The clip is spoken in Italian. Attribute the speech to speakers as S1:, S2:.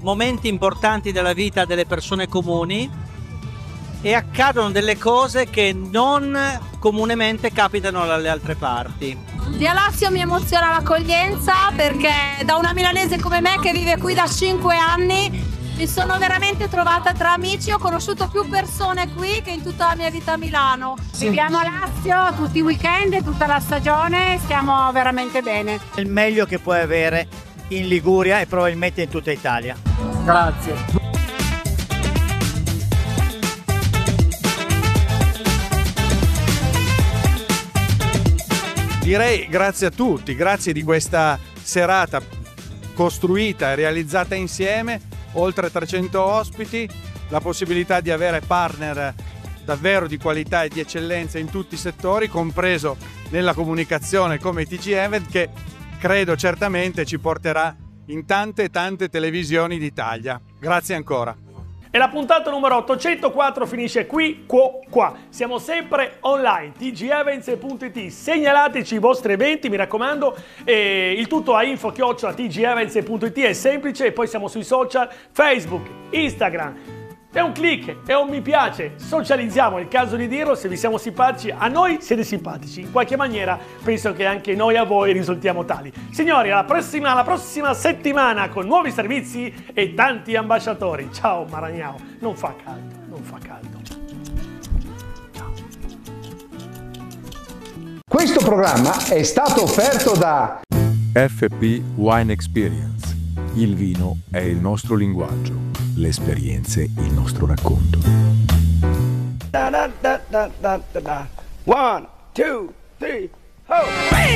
S1: momenti importanti della vita delle persone comuni e accadono delle cose che non comunemente capitano dalle altre parti.
S2: Di Alassio mi emoziona l'accoglienza perché da una milanese come me che vive qui da 5 anni mi sono veramente trovata tra amici, ho conosciuto più persone qui che in tutta la mia vita a Milano.
S3: Viviamo a Lazio tutti i weekend, tutta la stagione, stiamo veramente bene.
S4: Il meglio che puoi avere in Liguria e probabilmente in tutta Italia.
S5: Grazie.
S6: Direi grazie a tutti, grazie di questa serata costruita e realizzata insieme, oltre 300 ospiti, la possibilità di avere partner davvero di qualità e di eccellenza in tutti i settori, compreso nella comunicazione come TG Event, che credo certamente ci porterà in tante televisioni d'Italia. Grazie ancora.
S5: E la puntata numero 804 finisce qui, qua. Siamo sempre online, tgevents.it. Segnalateci i vostri eventi, mi raccomando. Il tutto a info@tgevents.it, è semplice. E poi siamo sui social, Facebook, Instagram. È un click, è un mi piace, socializziamo, è il caso di dirlo, se vi siamo simpatici, a noi siete simpatici, in qualche maniera penso che anche noi a voi risultiamo tali. Signori, alla prossima settimana con nuovi servizi e tanti ambasciatori. Ciao Maragnao, non fa caldo. Ciao.
S7: Questo programma è stato offerto da
S8: FP Wine Experience. Il vino è il nostro linguaggio, le esperienze il nostro racconto.
S9: 1, 2, 3, ho!